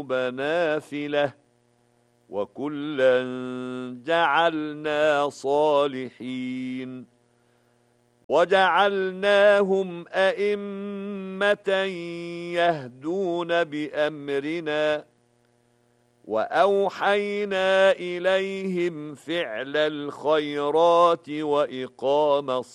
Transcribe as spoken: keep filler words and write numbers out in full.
نافلة وكلا جعلنا صالحين وجعلناهم أئمة يهدون بأمرنا وأوحينا إليهم فعل الخيرات وإقام الصلاة